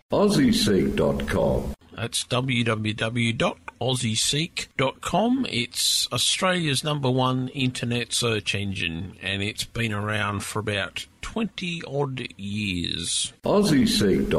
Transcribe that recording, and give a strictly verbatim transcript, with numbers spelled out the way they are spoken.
Aussie Seek dot com. That's w w w dot aussie seek dot com. It's Australia's number one internet search engine, and it's been around for about twenty odd years. Aussie Seek dot com.